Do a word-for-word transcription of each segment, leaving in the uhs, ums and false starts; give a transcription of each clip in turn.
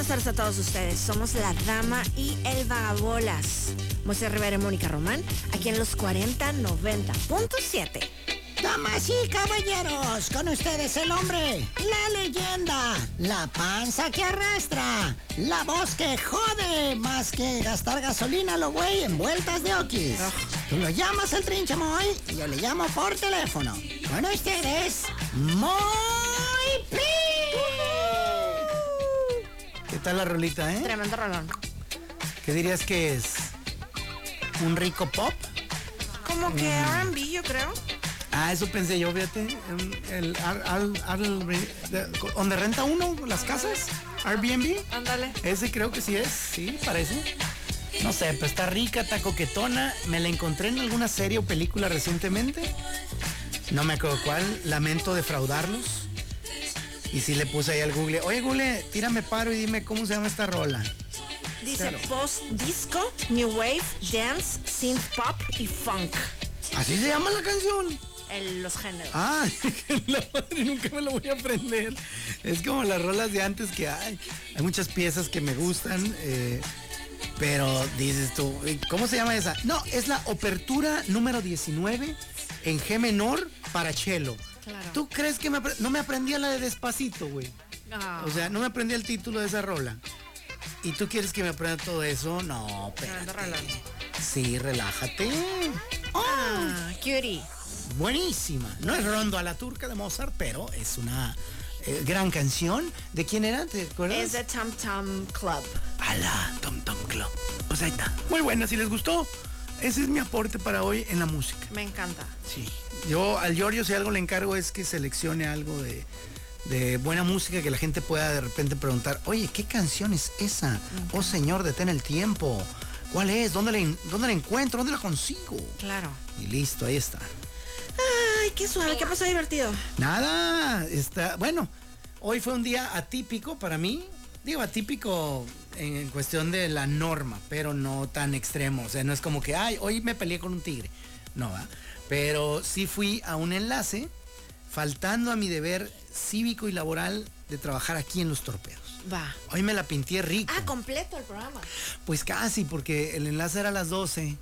buenas tardes a todos ustedes. Somos La Dama y el Vagabolas. Moisés Rivera y Mónica Román, aquí en los cuarenta noventa punto siete. Damas y caballeros, con ustedes el hombre, la leyenda, la panza que arrastra, la voz que jode más que gastar gasolina lo güey en vueltas de oquis. Tú lo llamas el Trinchamoy y yo le llamo por teléfono. Con ustedes, Moy P. ¿Qué tal la rolita, eh? Tremendo rolón. ¿Qué dirías que es? ¿Un rico pop? Como que Mm. R and B, yo creo. Ah, eso pensé yo, fíjate. El, al, al, al, de, donde renta uno las casas, Airbnb. Ándale. Ese creo que sí es, sí, parece. No sé, pero está rica, está coquetona. Me la encontré en alguna serie o película recientemente. No me acuerdo cuál. Lamento defraudarlos. Y sí le puse ahí al Google. Oye, Google, tírame paro y dime cómo se llama esta rola. Dice Claro. post-disco, new wave, dance, synth pop y funk. ¿Así se llama la canción? El, los géneros. Ah, la madre, nunca me lo voy a aprender. Es como las rolas de antes que hay. Hay muchas piezas que me gustan, eh, pero dices tú, ¿cómo se llama esa? No, es la Obertura número diecinueve en G menor para cello. Claro. ¿Tú crees que me apre- no me aprendía la de Despacito, güey? Ah. O sea, no me aprendí el título de esa rola. ¿Y tú quieres que me aprenda todo eso? No, Tremendo espérate. rolón. Sí, relájate. Ah, cutie. Buenísima. No es Rondo a la Turca de Mozart, pero es una eh, gran canción. ¿De quién era? ¿Te acuerdas? Es de Tom Tom Club. Ala, Tom Tom Club. Pues ahí está. Muy buena, si les gustó. Ese es mi aporte para hoy en la música. Me encanta. Sí. Yo al Giorgio, si algo le encargo es que seleccione algo de, de buena música que la gente pueda de repente preguntar, oye, ¿qué canción es esa? Uh-huh. Oh, señor, detén el tiempo. ¿Cuál es? ¿Dónde la, ¿Dónde la encuentro? ¿Dónde la consigo? Claro. Y listo, ahí está. Ay, qué suave, ¿qué pasó divertido? Nada, está, bueno, hoy fue un día atípico para mí, digo atípico en, en cuestión de la norma, pero no tan extremo, o sea, no es como que, ay, hoy me peleé con un tigre, no va, pero sí fui a un enlace, faltando a mi deber cívico y laboral de trabajar aquí en Los Torpedos. Va. Hoy me la pinté rico. Ah, completo el programa. Pues casi, porque el enlace era a las doce,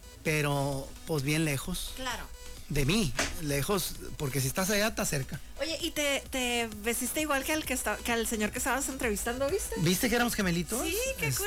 pero pues bien lejos. Claro. De mí, lejos, porque si estás allá, estás cerca. Oye, ¿y te, te vestiste igual que al que está, que al señor que estabas entrevistando, viste? ¿Viste que éramos gemelitos? Sí, qué cura.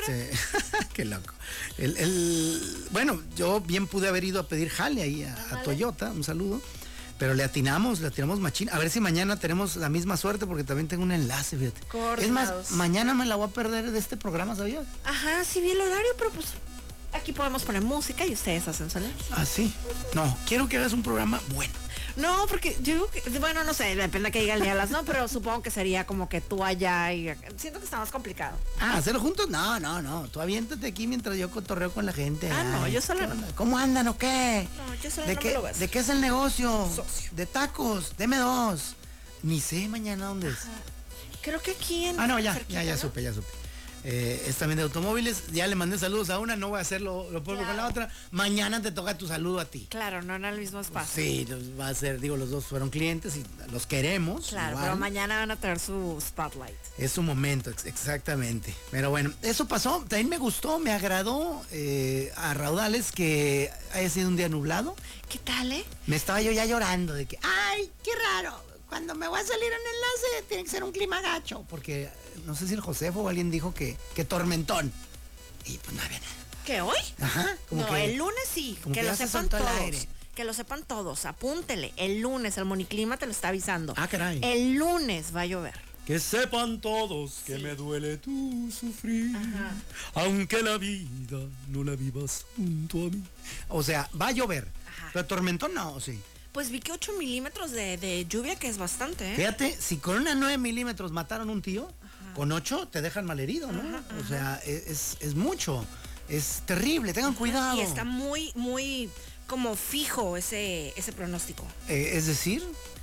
Qué loco. El, el, bueno, yo bien pude haber ido a pedir jale ahí a, a Toyota, un saludo, pero le atinamos, le atinamos machín. A ver si mañana tenemos la misma suerte, porque también tengo un enlace, fíjate. Es más, mañana me la voy a perder de este programa, ¿sabías? Ajá, sí vi el horario, pero pues aquí podemos poner música y ustedes hacen soler. Ah, sí. No, quiero que hagas un programa bueno. No, porque yo digo que, bueno, no sé, depende de que diga el día de las, no, pero supongo que sería como que tú allá y siento que está más complicado. Ah, ¿hacerlo juntos? No, no, no. Tú aviéntate aquí mientras yo cotorreo con la gente. Ah, no, Ay, yo sola ¿cómo, no. ¿Cómo andan o qué? No, yo sola ¿De no qué, me lo ves. ¿De qué es el negocio? Socio. De tacos, deme dos. Ni sé mañana dónde es. Ajá. Creo que aquí en... Ah, no, ya, cerquita, ya, ya ¿no? supe, ya supe. Eh, es también de automóviles. Ya le mandé saludos a una, no voy a hacerlo lo polvo Claro. con la otra. Mañana te toca tu saludo a ti. Claro, no en el mismo espacio. Sí, los va a ser, digo, los dos fueron clientes y los queremos. Claro, igual. pero mañana van a tener su spotlight. Es su momento, ex- exactamente. Pero bueno, eso pasó. También me gustó, me agradó eh, a raudales que haya sido un día nublado. ¿Qué tal, eh? Me estaba yo ya llorando de que, ay, qué raro. Cuando me voy a salir en enlace tiene que ser un clima gacho. Porque no sé si el Josefo o alguien dijo que, que tormentón. Y pues no había nada. ¿Qué, hoy? Ajá, como no, que, el lunes sí, como que, que lo ya se sepan soltó el todos. aire. Que lo sepan todos, apúntele. El lunes, el Moniclima te lo está avisando. Ah, caray. El lunes va a llover. Que sepan todos que Sí. me duele tu sufrir, Ajá. aunque la vida no la vivas junto a mí. O sea, va a llover, Ajá. pero tormentón no, sí. Pues vi que ocho milímetros de, de lluvia, que es bastante, ¿eh? Fíjate, si con una nueve milímetros mataron un tío, ajá, con ocho te dejan malherido, ¿no? Ajá, O ajá. sea, es, es, es mucho, es terrible, tengan cuidado. Y está muy, muy como fijo ese, ese pronóstico. Eh, es decir,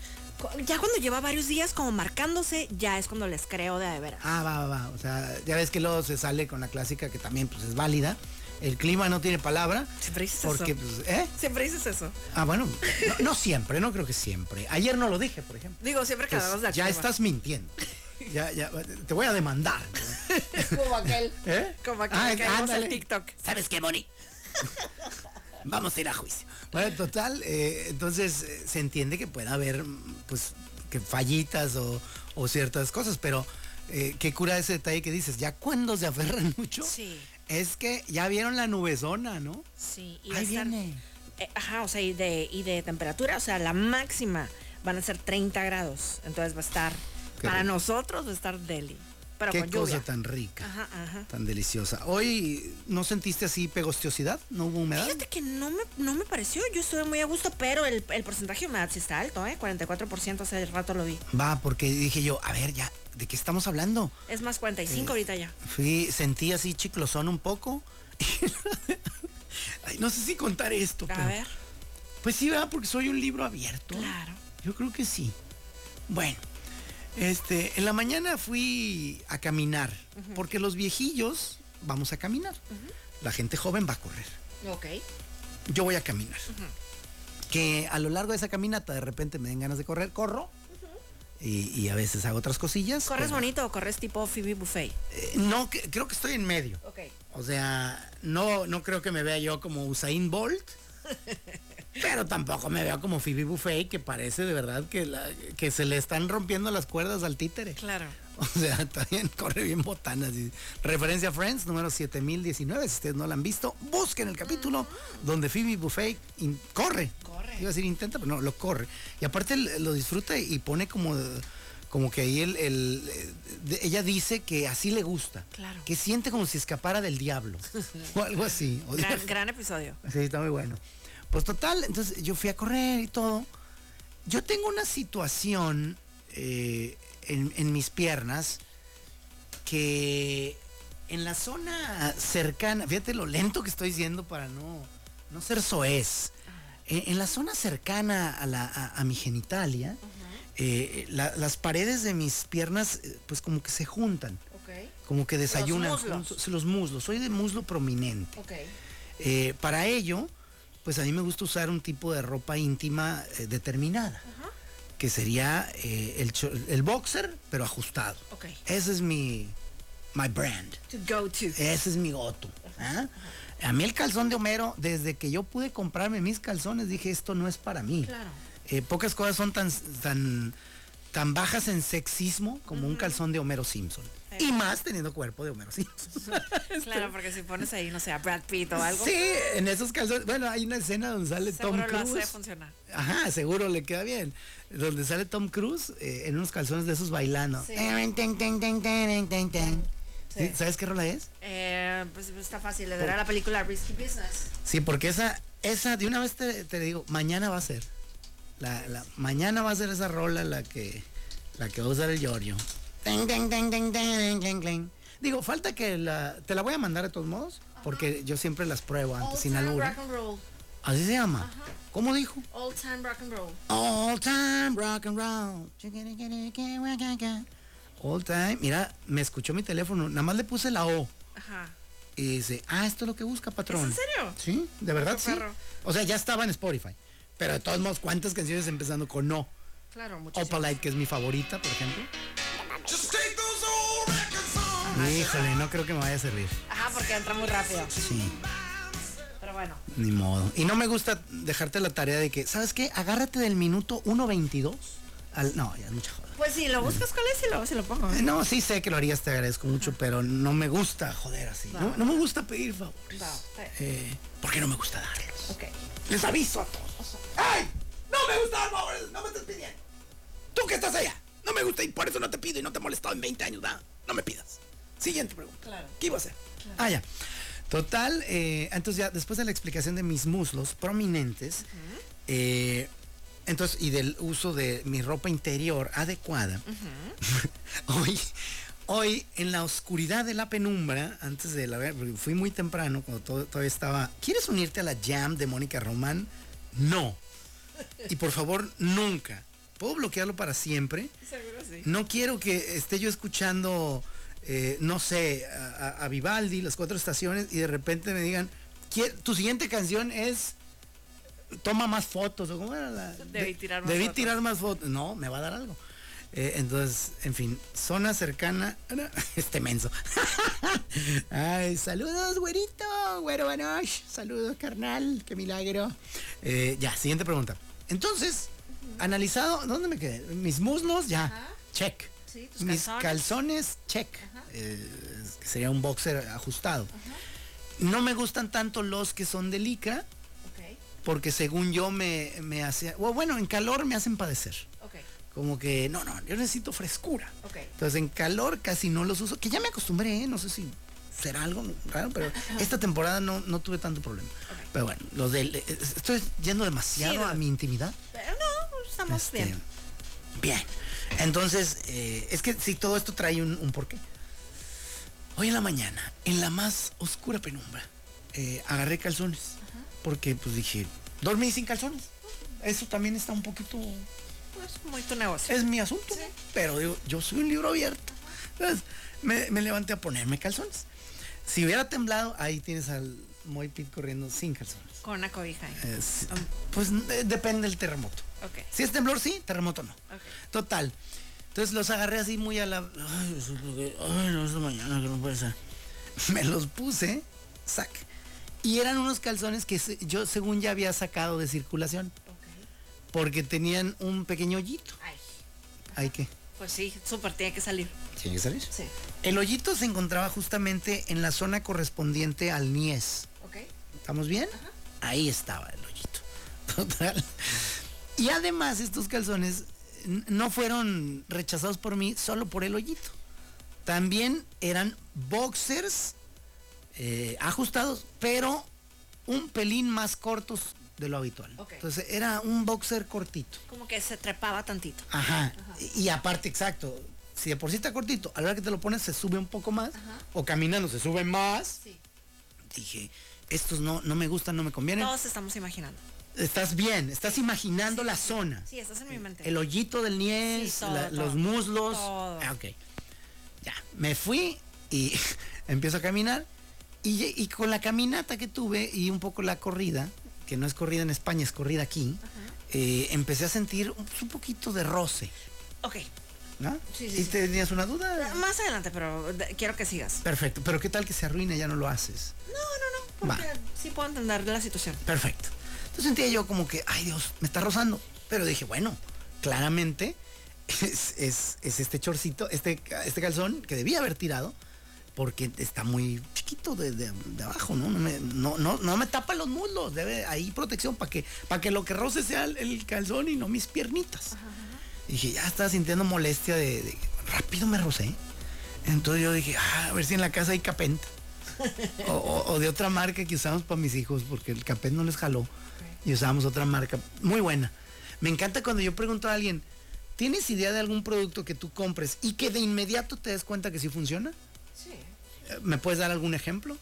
Ya cuando lleva varios días como marcándose, ya es cuando les creo de de veras. ah, va, va, va, o sea, ya ves que luego se sale con la clásica que también pues es válida. El clima no tiene palabra. Siempre dices porque, eso. Pues, ¿eh? Siempre dices eso. Ah, bueno, no, no siempre, no creo que siempre. Ayer no lo dije, por ejemplo. Digo, siempre que Pues, hablamos de ya Chihuahua. estás mintiendo. Ya, ya, te voy a demandar. Como aquel. ¿Eh? Como aquel Ah, que vimos ándale. en TikTok. ¿Sabes qué, Moni? Vamos a ir a juicio. Bueno, total, eh, entonces eh, se entiende que puede haber, pues, que fallitas o, o ciertas cosas, pero eh, qué cura ese detalle que dices, ya cuando se aferran mucho, Sí. es que ya vieron la nubezona, ¿no? Sí. Y va a Ahí estar- viene. eh, ajá, o sea, y de, y de temperatura, o sea, la máxima van a ser treinta grados. Entonces va a estar, Qué para rico. nosotros va a estar deli. Pero Qué con cosa lluvia. tan rica, Ajá, ajá. tan deliciosa. Hoy, ¿no sentiste así pegostiosidad? ¿No hubo humedad? Fíjate que no me, no me pareció, yo estuve muy a gusto, pero el, el porcentaje de humedad sí está alto, ¿eh? cuarenta y cuatro por ciento hace rato lo vi. Va, porque dije yo, a ver, ya, ¿de qué estamos hablando? Es más cuarenta y cinco ahorita ya. Fui, sentí así chiclosón un poco. Ay, no sé si contar esto, A pero... ver. Pues sí, ¿verdad? Porque soy un libro abierto. Claro. Yo creo que sí. Bueno, este, en la mañana fui a caminar, porque los viejillos vamos a caminar. La gente joven va a correr. Ok. Yo voy a caminar. Que a lo largo de esa caminata de repente me den ganas de correr, corro. Y, y a veces hago otras cosillas. ¿Corres pero, bonito o corres tipo Phoebe Buffet? eh, no, que- creo que estoy en medio. Ok. O sea, no, no creo que me vea yo como Usain Bolt, pero tampoco me veo como Phoebe Buffet, que parece de verdad que, la- que se le están rompiendo las cuerdas al títere. Claro. O sea, también corre bien botanas. Y referencia a Friends, número siete mil diecinueve, si ustedes no la han visto, busquen el capítulo donde Phoebe Buffet in- corre. Corre. Iba a decir intenta, pero no, lo corre. Y aparte l- lo disfruta y pone como... Como que ahí el, el- eh, de- ella dice que así le gusta. Claro. Que siente como si escapara del diablo. O algo así. O sea, Gran, gran episodio. sí, está muy bueno. Pues total, entonces yo fui a correr y todo. Yo tengo una situación eh, en, en mis piernas que en la zona cercana, fíjate lo lento que estoy diciendo para no, no ser soez. Eh, en la zona cercana a, la, a, a mi genitalia, eh, la- las paredes de mis piernas eh, pues como que se juntan, Ok. como que desayunan muslos. juntos. Los muslos, soy de muslo prominente. Ok. Eh, para ello, pues a mí me gusta usar un tipo de ropa íntima eh, determinada, que sería eh, el, cho- el boxer, pero ajustado. Ok. Ese es mi my brand. To go to. Ese es mi goto. ¿Ah? A mí el calzón de Homero, desde que yo pude comprarme mis calzones, dije, esto no es para mí. Claro. Eh, pocas cosas son tan, tan, tan bajas en sexismo como un calzón de Homero Simpson. Sí. Y más teniendo cuerpo de Homero Simpson. Claro, porque si pones ahí, no sé, a Brad Pitt o algo, Sí, en esos calzones. Bueno, hay una escena donde sale Tom seguro lo Cruise. hace funcionar. Ajá, seguro le queda bien. Donde sale Tom Cruise eh, en unos calzones de esos bailando. Sí. Ten, ten, ten, ten, ten, ten, ten. Sí. ¿Sí? ¿Sabes qué rola es? Eh, pues está fácil, le dará la película Risky Business. Sí, porque esa, esa de una vez te, te digo, mañana va a ser. La, la- mañana va a ser esa rola la que, la que va a usar el Giorgio. Ten, ten, ten, ten, ten, ten, ten. Digo, falta que la, te la voy a mandar de todos modos, porque yo siempre las pruebo antes, All sin time albur. rock and roll. Así se llama. ¿Cómo dijo? All time rock and roll. All time rock and roll. All time. Mira, me escuchó mi teléfono. Nada más le puse la O. Ajá. Y dice, ah, esto es lo que busca, patrón. ¿Es en serio? Sí, de verdad Qué sí. perro. O sea, ya estaba en Spotify. Pero de todos modos, ¿cuántas canciones empezando con no? Claro, muchísimo. Opalite, que es mi favorita, por ejemplo. Híjole, no creo que me vaya a servir. Ajá, porque entra muy rápido. Sí, Pero bueno. ni modo. Y no me gusta dejarte la tarea de que, ¿sabes qué? Agárrate del minuto uno veintidós al... No, ya es mucha joda. Pues sí, lo buscas cuál es y luego se lo pongo. Eh, No, sí sé que lo harías, te agradezco mucho, pero no me gusta joder así. No, Va. no me gusta pedir favores. Va, está bien. Eh, porque no me gusta darlos. Ok. Les aviso a todos. ¡Ay! No me gusta dar favores, no me estés pidiendo. Tú que estás allá, no me gusta y por eso no te pido y no te he molestado en veinte años, ¿verdad? No me pidas. Siguiente pregunta. Claro. ¿Qué iba a hacer? Ah, ya. Total, eh, entonces ya después de la explicación de mis muslos prominentes, eh, entonces, y del uso de mi ropa interior adecuada, hoy, hoy en la oscuridad de la penumbra, antes de la porque fui muy temprano, cuando todo, todavía estaba, ¿quieres unirte a la jam de Mónica Román? No. Y por favor, nunca. ¿Puedo bloquearlo para siempre? Seguro sí. No quiero que esté yo escuchando, eh, no sé, a, a- a Vivaldi, las cuatro estaciones, y de repente me digan, "¿Quie- tu siguiente canción es toma más fotos, o cómo era la. Debí de- tirar más debí fotos. tirar más fotos. No, me va a dar algo. Eh, entonces, en fin, zona cercana. Este menso. Ay, saludos, güerito, güero Banosh. Saludos, carnal, qué milagro. Eh, ya, siguiente pregunta. Entonces, uh-huh. analizado, ¿dónde me quedé? Mis muslos, ya, uh-huh. check. Sí, tus Mis calzones, calzones check. Uh-huh. Eh, sería un boxer ajustado. Uh-huh. No me gustan tanto los que son de licra. Okay. Porque según yo me, me hace. Bueno, en calor me hacen padecer. Okay. Como que, no, no, yo necesito frescura. Okay. Entonces en calor casi no los uso. Que ya me acostumbré, ¿eh? No sé si será algo raro, pero uh-huh. esta temporada no, no tuve tanto problema. Okay. Pero bueno, los del. Estoy yendo demasiado sí, a mi intimidad. Pero no, estamos este, bien. Bien. Entonces, eh, es que si todo esto trae un, un porqué. Hoy en la mañana, en la más oscura penumbra, eh, agarré calzones. Uh-huh. Porque pues dije, dormí sin calzones. Uh-huh. Eso también está un poquito... Pues muy tu negocio. Es mi asunto. Sí. Pero digo, yo soy un libro abierto. Uh-huh. Entonces, me, me levanté a ponerme calzones. Si hubiera temblado, ahí tienes al Moy Pit corriendo sin calzones. Con una cobija ahí. Eh, um. Pues eh, depende del terremoto. Okay. Si es temblor, sí, terremoto no. Okay. Total. Entonces los agarré así muy a la... Ay, eso es lo que... Ay, no, es de mañana, que no puede ser. Me los puse, sac. Y eran unos calzones que se, yo según ya había sacado de circulación. Okay. Porque tenían un pequeño hoyito. Ay. ¿Ay qué? Pues sí, súper, tiene que salir. ¿Tiene que salir? Sí. El hoyito se encontraba justamente en la zona correspondiente al niés. Ok. ¿Estamos bien? Ajá. Ahí estaba el hoyito. Total. Y además estos calzones no fueron rechazados por mí solo por el hoyito. También eran boxers eh, ajustados, pero un pelín más cortos de lo habitual. Okay. Entonces era un boxer cortito. Como que se trepaba tantito. Ajá. Ajá. Y, y aparte, exacto, si de por sí está cortito, a la hora que te lo pones se sube un poco más. Ajá. O caminando se sube más. Sí. Dije, estos no, no me gustan, no me convienen. Todos estamos imaginando. Estás bien, estás imaginando sí, la zona. Sí, estás en mi mente. El hoyito del niés, sí, todo, la, todo, los muslos. Todo. Ah, ok. Ya, me fui y empiezo a caminar. Y, y con la caminata que tuve y un poco la corrida, que no es corrida en España, es corrida aquí, eh, empecé a sentir un, un poquito de roce. Ok. ¿No? Sí, sí, ¿Y sí. tenías una duda? Más adelante, pero de, quiero que sigas. Perfecto, pero ¿qué tal que se arruine y ya no lo haces? No, no, no, porque Va. sí puedo entender la situación. Perfecto. Entonces sentía yo como que, ay Dios, me está rozando. Pero dije, bueno, claramente es, es, es este chorcito, este, este calzón que debía haber tirado, porque está muy chiquito de, de, de abajo, ¿no? No me, no, no, no me tapa los muslos, debe ahí protección para que, para que lo que roce sea el, el calzón y no mis piernitas. Ajá. Y dije, ya estaba sintiendo molestia de, de rápido me rocé. Entonces yo dije, ah, a ver si en la casa hay Capent. o, o, o de otra marca que usamos para mis hijos, porque el Capent no les jaló. Y usamos otra marca muy buena. Me encanta cuando yo pregunto a alguien, ¿tienes idea de algún producto que tú compres y que de inmediato te des cuenta que sí funciona? Sí. ¿Me puedes dar algún ejemplo?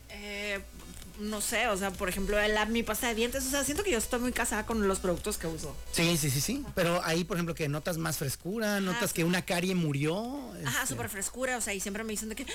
Eh, no sé, o sea, por ejemplo, la, mi pasta de dientes, o sea, siento que yo estoy muy casada con los productos que uso. Sí, sí, sí, sí. Pero ahí, por ejemplo, que notas más frescura, Ajá. notas que una carie murió. Ajá, este... súper frescura, o sea, y siempre me dicen de que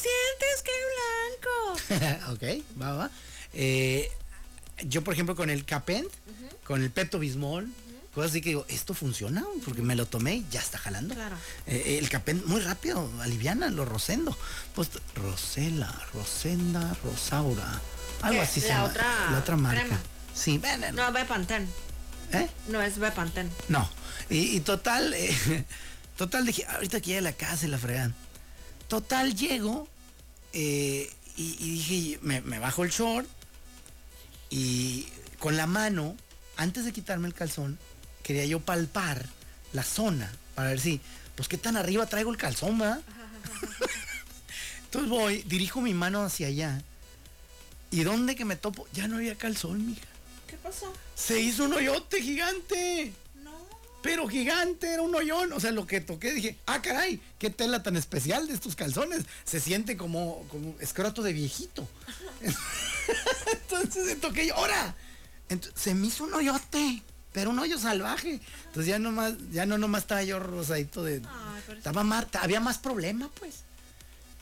tus dientes, qué blanco. Ok, va, va. Eh... Yo, por ejemplo, con el Capent, uh-huh. con el Pepto Bismol, uh-huh. cosas así que digo, ¿esto funciona? Porque me lo tomé y ya está jalando. Claro. Eh, el Capent muy rápido, aliviana, lo rosendo. Pues Rosela, Rosenda, Rosaura, algo así se llama. Otra la otra marca. Crema. Sí, ven, ven. No, Bepanthen. ¿Eh? No es Bepanthen. No. Y, y total, eh, total dije, ahorita que llegue a la casa y la fregan. Total llego eh, y, y dije, me, me bajo el short. Y con la mano, antes de quitarme el calzón, quería yo palpar la zona para ver si, pues qué tan arriba traigo el calzón, ¿verdad? Entonces voy, dirijo mi mano hacia allá. ¿Y dónde que me topo? Ya no había calzón, mija. ¿Qué pasó? Se hizo un hoyote gigante. No. Pero gigante, era un hoyón. O sea, lo que toqué, dije, ah, caray, qué tela tan especial de estos calzones. Se siente como, como escroto de viejito. Entonces toqué yo, ¡ahora! Entonces, se me hizo un hoyote, pero un hoyo salvaje. Entonces ya nomás, ya no nomás estaba yo rosadito de. Ay, estaba más, había más problema, pues.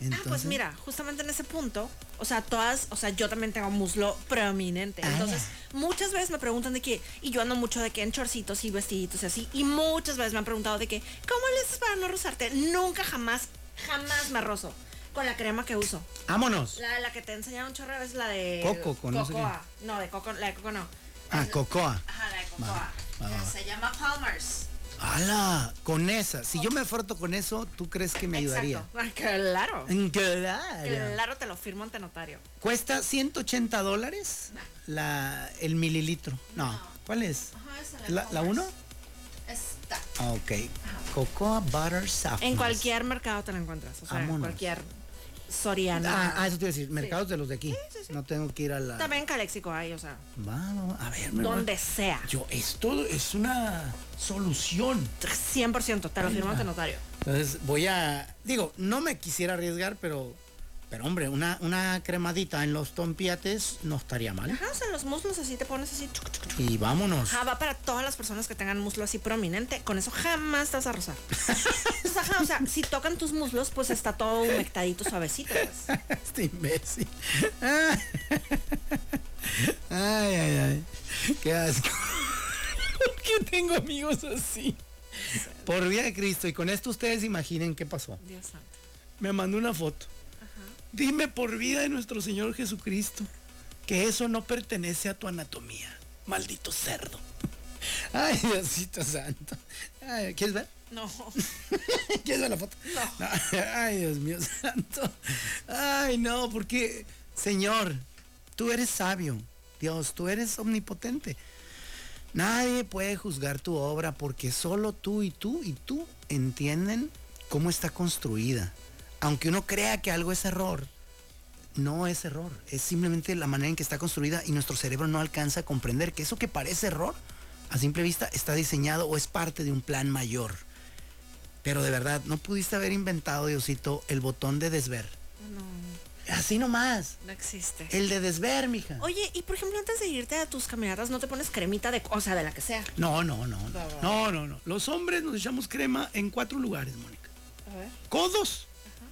Entonces, Ah, pues mira, justamente en ese punto, o sea, todas, o sea, yo también tengo muslo prominente. Entonces, Ah. muchas veces me preguntan de qué, y yo ando mucho de que en chorcitos y vestiditos y así, y muchas veces me han preguntado de qué, ¿cómo le haces para no rozarte? Nunca, jamás, jamás me rozo con la crema que uso. vámonos. La, la que te he enseñado un chorro es la de... Coco, con no sé qué. Cocoa. No, de coco, la de coco no. Ah, Es- cocoa. Ajá, la de cocoa. Va, va, va. Se llama Palmer's. ¡Hala! Con esa. Si yo me froto con eso, ¿tú crees que me ayudaría? Exacto. Ah, claro. Claro. Claro, te lo firmo ante notario. Cuesta ciento ochenta dólares la, el mililitro. No. ¿Cuál es? Ajá, esa de ¿La, la Palmer's. uno? Está. Ah, ok. Cocoa Butter Softness. En cualquier mercado te la encuentras. O sea, en Vámonos. cualquier Soriana. Ah, ah, eso te iba a decir. Mercados de los de aquí. sí, sí. No tengo que ir a la... También en Caléxico hay, o sea, Vamos, a ver. me donde va- sea. Yo, esto es una solución. cien por ciento, te lo firmo ante notario. Entonces voy a... Digo, no me quisiera arriesgar, pero... Pero hombre, una, una cremadita en los tompiates no estaría mal. Ajá, o sea, los muslos así te pones así. chuc, chuc, chuc. Y vámonos. Ajá, va para todas las personas que tengan muslo así prominente. Con eso jamás te vas a rozar. Entonces, ajá, o sea, si tocan tus muslos, pues está todo humectadito, suavecito. Pues. Este imbécil. Ay, ay, ay. Qué asco. ¿Por qué tengo amigos así? Por vida de Cristo. Y con esto ustedes imaginen qué pasó. Dios santo. Me mandó una foto. Dime por vida de nuestro Señor Jesucristo que eso no pertenece a tu anatomía. Maldito cerdo. Ay, Diosito santo. Ay, ¿quieres ver? No. ¿Quieres ver la foto? No. Ay, Dios mío santo. Ay, no, porque, Señor, tú eres sabio. Dios, tú eres omnipotente. Nadie puede juzgar tu obra porque solo tú y tú y tú entienden cómo está construida. Aunque uno crea que algo es error, no es error. Es simplemente la manera en que está construida y nuestro cerebro no alcanza a comprender que eso que parece error, a simple vista, está diseñado o es parte de un plan mayor. Pero de verdad, no pudiste haber inventado, Diosito, el botón de desver. No, Así nomás. no existe. El de desver, mija. Oye, y por ejemplo, antes de irte a tus caminatas, ¿no te pones cremita de, o sea, de la que sea? No, no, no. No, no, no, no. Los hombres nos echamos crema en cuatro lugares, Mónica. A ver. Codos,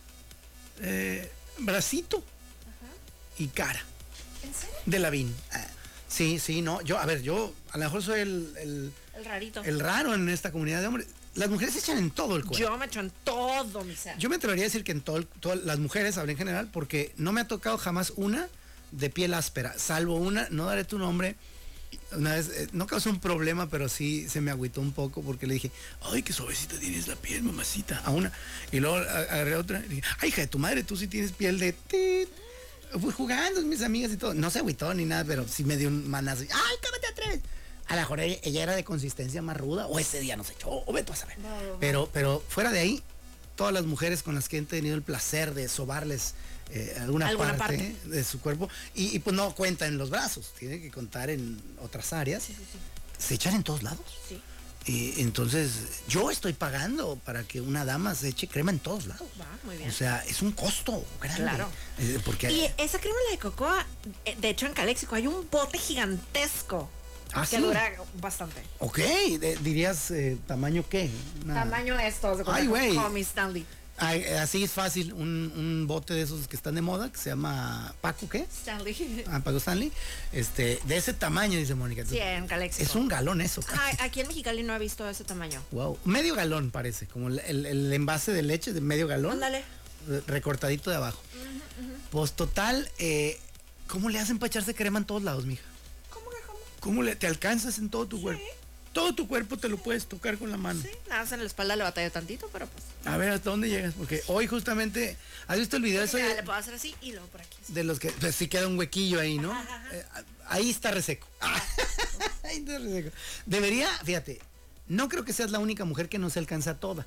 eh, bracito y cara. ¿En serio? De Lavín. Ah, sí, sí, no. Yo, a ver, yo a lo mejor soy el, el, El rarito. el raro en esta comunidad de hombres. Las mujeres se echan en todo el cuerpo. Yo me echo en todo mi ser. Yo me atrevería a decir que en todo, el- todas las mujeres, hablé en general, porque no me ha tocado jamás una de piel áspera, salvo una, no daré tu nombre. Una vez, eh, no causó un problema, pero sí se me agüitó un poco porque le dije, ay, qué suavecita tienes la piel, mamacita, a una. Y luego a- agarré otra y dije, ay, hija de tu madre, tú sí tienes piel de... tit". Fui jugando con mis amigas y todo. No se agüitó ni nada, pero sí me dio un manazo. Ay, ¿cómo te atreves? A lo mejor ella, ella era de consistencia más ruda, o ese día no se echó, o vete a saber. Pero, pero fuera de ahí, todas las mujeres con las que he tenido el placer de sobarles eh, alguna, Alguna parte, de su cuerpo, y, y pues no cuenta en los brazos, tiene que contar en otras áreas, Sí, sí, sí. se echan en todos lados. Sí. Y entonces yo estoy pagando para que una dama se eche crema en todos lados. Va, muy bien. O sea, es un costo grande. Claro. Eh, porque Y esa crema, la de cocoa, eh, de hecho en Caléxico hay un bote gigantesco ¿Ah, que sí? dura bastante. Ok, de- dirías eh, tamaño qué. Una- Tamaño esto, de Ay, güey. como mi Stanley. Ay, así es fácil, un, un bote de esos que están de moda, que se llama Paco, ¿qué? Stanley. Ah, Paco Stanley. Este, de ese tamaño, dice Mónica. Sí, en Caléxico. Es un galón eso. casi. Ay, aquí en Mexicali no he visto ese tamaño. Wow. Medio galón parece, como el, el- el envase de leche de medio galón. Ándale. re- Recortadito de abajo. Pues total, eh, ¿cómo le hacen para echarse crema en todos lados, mija? ¿Cómo que cómo? ¿Cómo le, te alcanzas en todo tu cuerpo? Todo tu cuerpo te lo puedes tocar con la mano. Sí, nada más en la espalda le batalla tantito, pero pues. A ver, ¿hasta dónde llegas? Porque hoy justamente, ¿has visto el video? Eso Ya, de, le puedo hacer así y luego por aquí. de los que, pues sí queda un huequillo ahí, ¿no? Ajá, ajá. Eh, ahí está reseco. Ahí está reseco. Debería, fíjate, no creo que seas la única mujer que no se alcanza toda.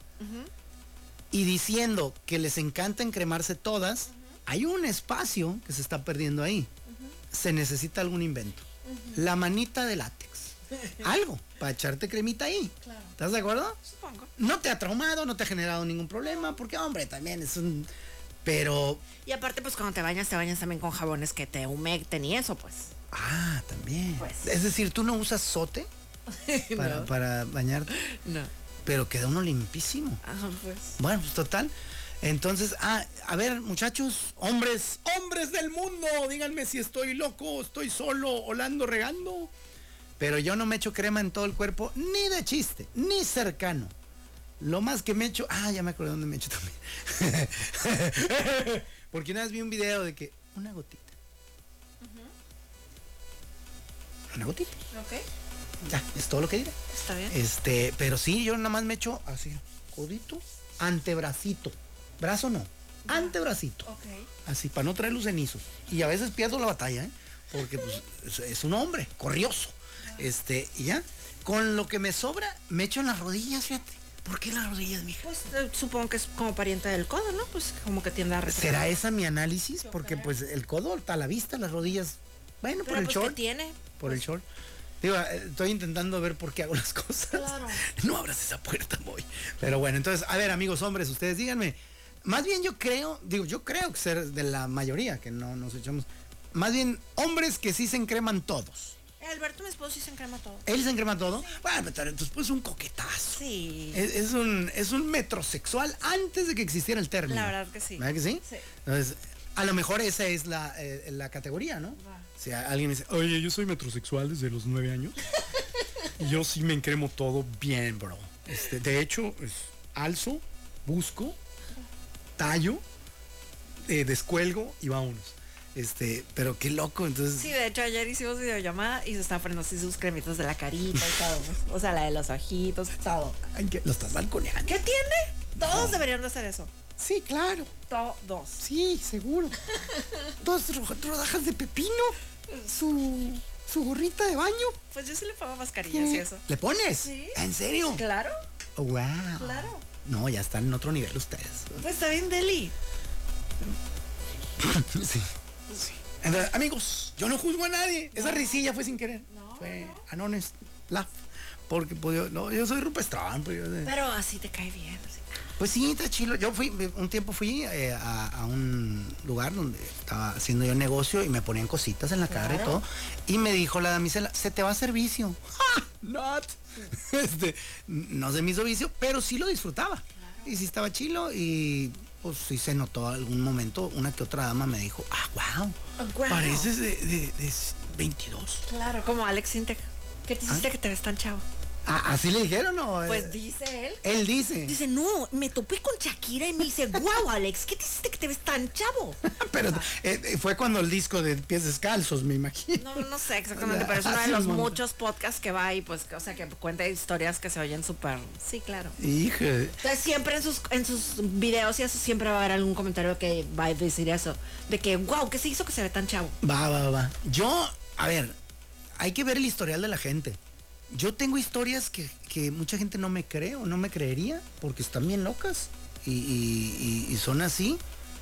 Y diciendo que les encanta encremarse todas, hay un espacio que se está perdiendo ahí. Se necesita algún invento. La manita de látex. Algo para echarte cremita ahí. Claro. ¿Estás de acuerdo? Supongo. No te ha traumado, no te ha generado ningún problema, porque hombre, también es un... Pero... Y aparte, pues cuando te bañas, te bañas también con jabones que te humecten y eso, pues. Ah, también. Pues. Es decir, tú no usas sote para, No. para bañarte, No. pero queda uno limpísimo. Ah, pues. Bueno, pues total. Entonces, ah, a ver, muchachos, hombres, hombres del mundo, díganme si estoy loco, estoy solo o la ando regando. Pero yo no me echo crema en todo el cuerpo, ni de chiste, ni cercano. Lo más que me echo, ah, ya me acordé dónde me echo también. Porque una vez vi un video de que una gotita. Uh-huh. Una gotita. Ok. Ya, es todo lo que diré. Está bien. Este, pero sí, yo nada más me echo así, codito, antebracito. Brazo no, ya. Antebracito. Ok. Así, para no traer los cenizos. Y a veces pierdo la batalla, ¿eh? Porque pues, es, es un hombre, corrioso. Este, y ya, con lo que me sobra, me echo en las rodillas, fíjate. ¿Por qué las rodillas, mija? Pues eh, supongo que es como pariente del codo, ¿no? Pues como que tiende a retroceder. ¿Será esa mi análisis? Yo Porque creo. pues el codo está a la vista, las rodillas, bueno, Pero por el pues, short. ¿qué tiene? Por Pues, el short. Digo, eh, estoy intentando ver por qué hago las cosas. Claro. No abras esa puerta, voy. Pero bueno, entonces, a ver, amigos hombres, ustedes díganme. Más bien yo creo, digo, yo creo que ser de la mayoría, que no nos echamos. Más bien, hombres que sí se encreman todos. Alberto, mi esposo, sí se encrema todo. ¿Él se encrema todo? Sí. Bueno, pero entonces pues un coquetazo. Sí. Es, es un es un metrosexual antes de que existiera el término. La verdad que sí. ¿Verdad que sí? Sí. Entonces, a lo mejor esa es la, eh, la categoría, ¿no? Va. Si alguien me dice, oye, yo soy metrosexual desde los nueve años. Y yo sí me encremo todo bien, bro. Este, de hecho, es alzo, busco, tallo, eh, descuelgo y vámonos. Este, pero qué loco, entonces. Sí, de hecho ayer hicimos videollamada y se están poniendo así sus cremitas de la carita y todo. O sea, la de los ojitos, todo. Ay, que lo estás balconeando. ¿Qué tiene? Todos deberían de hacer eso. Sí, claro. Todos. Sí, seguro. Dos ro- rodajas de pepino. Su, su gorrita de baño. Pues yo sí le pongo mascarillas y eso. ¿Le pones? Sí. ¿En serio? Claro, Oh, wow. claro. No, ya están en otro nivel ustedes. Pues está bien, Deli. Sí. Sí. Entonces, amigos, yo no juzgo a nadie. Esa No. risilla fue sin querer. No, Fue no. anones laugh. Porque pues yo, no, yo soy rupestrón. Pues, yo, Pero así te cae bien. Así. pues sí, está chilo. Yo fui, un tiempo fui eh, a, a un lugar donde estaba haciendo yo negocio y me ponían cositas en la cara y Claro. todo. Y me dijo la damisela, se te va a hacer vicio. ¡Ja! Not. Este, no se me hizo vicio, pero sí lo disfrutaba. Claro. Y sí estaba chilo y pues sí se notó algún momento, una que otra dama me dijo, ah, wow, Oh, guau. pareces de, de, de veintidós. Claro, como Alex Sintek. ¿Qué te hiciste ¿Ah? que te ves tan chavo? Ah, ¿así le dijeron o? Pues dice él. Él dice. Dice, no, me topé con Shakira y me dice, wow, Alex, ¿qué te hiciste que te ves tan chavo? Pero eh, eh, fue cuando el disco de Pies Descalzos, me imagino. No, no sé exactamente, pero es uno de Así los mismo. muchos podcasts que va y pues, o sea, que cuenta historias que se oyen súper. Sí, claro. Hijo. Entonces siempre en sus, en sus videos y eso siempre va a haber algún comentario que va a decir eso. De que, wow, ¿qué se hizo que se ve tan chavo? Va, va, va. Yo, a ver, hay que ver el historial de la gente. Yo tengo historias que, que mucha gente no me cree o no me creería porque están bien locas y, y- y- y son así.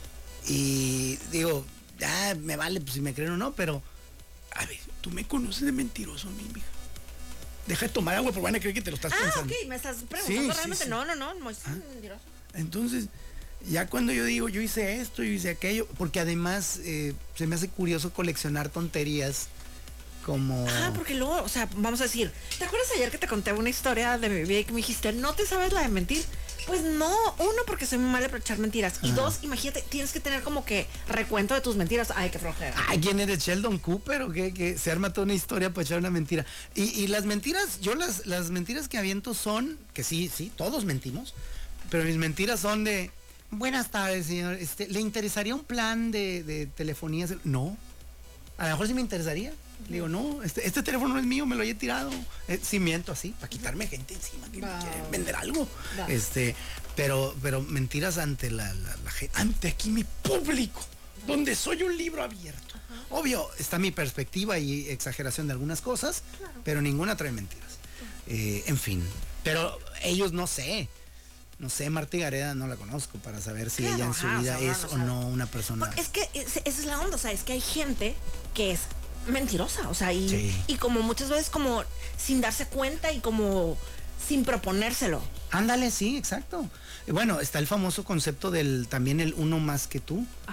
Y digo, ya me vale pues, si me creen o no, pero a ver, tú me conoces de mentiroso, mi hija. Deja de tomar agua porque van a creer que te lo estás Ah, pensando. ok, me estás preguntando Sí, sí, realmente. sí. No, no, no, no es mentiroso. Entonces, ya cuando yo digo, yo hice esto, yo hice aquello, porque además eh, se me hace curioso coleccionar tonterías como... Ah, porque luego, o sea, vamos a decir, ¿te acuerdas ayer que te conté una historia de mi vida y que me dijiste, no te sabes la de mentir? Pues no, uno, porque soy muy mala para echar mentiras. Y Ajá. dos, imagínate, tienes que tener como que recuento de tus mentiras. Ay, qué flojera. Ay, ¿quién eres, Sheldon Cooper o qué? Que se arma toda una historia para echar una mentira. Y, y las mentiras, yo las, las mentiras que aviento son, que sí, sí, todos mentimos, pero mis mentiras son de, buenas tardes, señor, este, ¿le interesaría un plan de, de telefonía? No, a lo mejor sí me interesaría. Le digo, no, este, este teléfono no es mío, me lo he tirado. Eh, sí miento así, para quitarme gente encima que me Va. quiere vender algo. Va. Este, pero, pero mentiras ante la, la, la gente, ante aquí mi público, donde soy un libro abierto. Obvio, está mi perspectiva y exageración de algunas cosas, pero ninguna trae mentiras. Eh, en fin, pero ellos no sé. No sé, Marta Gareda no la conozco para saber si Claro, ella en su ajá, o vida sea, uno es no o sabe. no una persona. Porque es que es- esa es la onda, o sea, es que hay gente que es mentirosa, o sea, y, Sí. y como muchas veces como sin darse cuenta y como sin proponérselo. Ándale, sí, exacto. Y bueno, está el famoso concepto del también el uno más que tú. Ajá.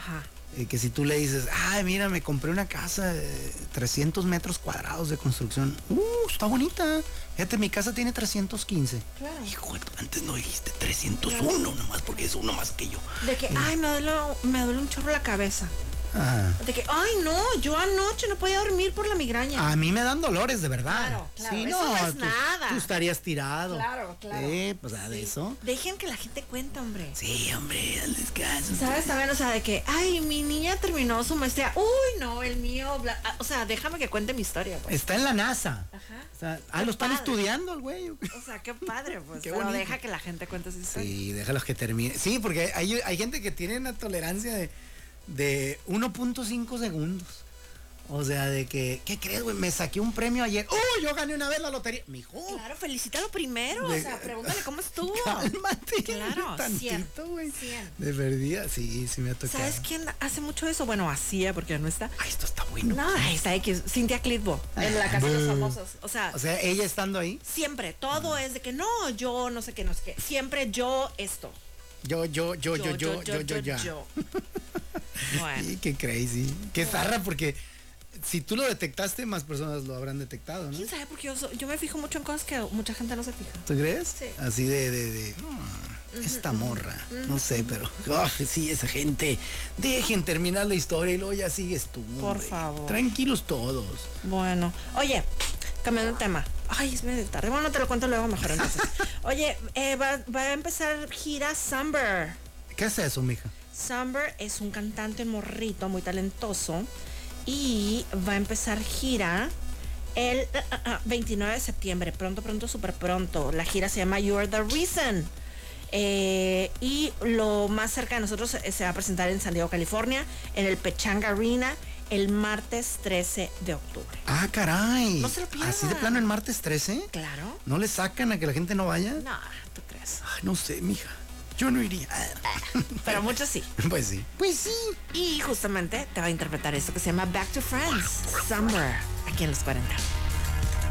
eh, que si tú le dices, ay, mira, me compré una casa de trescientos metros cuadrados de construcción. Uh, está bonita. Fíjate, mi casa tiene trescientos quince. Claro. Hijo, antes no dijiste trescientos uno, claro. Nomás porque es uno más que yo. De que, ay, me duele, me duele un chorro la cabeza. Ah. De que, ay, no, yo anoche no podía dormir por la migraña. A mí me dan dolores, de verdad. Claro, claro, sí, eso no, no es tú, nada. Tú estarías tirado. Claro, claro. Sí, pues sí. De eso. Dejen que la gente cuente, hombre. Sí, hombre, al descanso. ¿Sabes también? O sea, de que, ay, mi niña terminó su maestría. Uy, no, el mío. Bla, o sea, déjame que cuente mi historia, pues. Está en la NASA. Ajá. O sea, ah, lo están padre. estudiando el güey. O sea, qué padre, pues. Qué pero bonito. deja que la gente cuente su historia. Sí, déjalos que termine. Sí, porque hay, hay gente que tiene una tolerancia de, de uno punto cinco segundos. O sea, de que, ¿qué crees, güey? Me saqué un premio ayer. ¡Oh, yo gané una vez la lotería! Mijo. Claro, felicítalo primero. De, o sea, pregúntale cómo estuvo. Cálmate. Claro, tantito, güey. cien. De verdad, sí, sí me ha tocado. ¿Sabes quién hace mucho eso? Bueno, hacía, porque ya no está. Ay, esto está bueno. No, ahí está X. Cintia Clitbo, en la casa de los famosos. O sea, O sea, ella estando ahí. siempre, todo es de que no, yo, no sé qué, no sé qué. Siempre yo esto. Yo, yo, yo, yo, yo, yo, yo, yo. yo. Bueno. Sí, qué crazy. Qué zarra, porque si tú lo detectaste, más personas lo habrán detectado, ¿no? ¿Quién sabe? Porque yo, so- yo me fijo mucho en cosas que mucha gente no se fija. ¿Tú crees? Sí. Así de, de, de "Hmm, esta morra, no sé, pero oh, sí, esa gente, dejen terminar la historia y luego ya sigues tú. Por hombre. favor. Tranquilos todos. Bueno, oye, cambiando de tema. Ay, es medio tarde. Bueno, te lo cuento luego mejor entonces. Oye, eh, va, va a empezar gira Summer. ¿Qué es eso, mija? Summer es un cantante morrito muy talentoso y va a empezar gira el uh, uh, veintinueve de septiembre, pronto, pronto, súper pronto. La gira se llama You Are the Reason. Eh, y lo más cerca de nosotros eh, se va a presentar en San Diego, California, en el Pechanga Arena, el martes trece de octubre. Ah, caray. No se lo pierdan. ¿Así de plano el martes trece? Claro. ¿No le sacan a que la gente no vaya? No, ¿tú crees? Ay, no sé, mija. Yo no iría. Pero muchos sí. Pues sí. Pues sí. Y justamente te va a interpretar esto que se llama Back to Friends, Summer, aquí en los cuarenta.